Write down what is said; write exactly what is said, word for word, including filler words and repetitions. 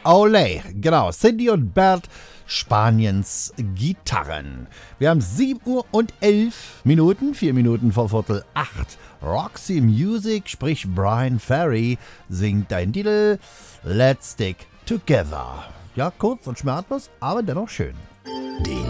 Olé, genau. Cindy und Bert, Spaniens Gitarren. Wir haben sieben Uhr und elf Minuten, vier Minuten vor Viertel acht. Roxy Music, sprich Brian Ferry, singt deinen Titel Let's Stick Together. Ja, kurz und schmerzlos, aber dennoch schön. Die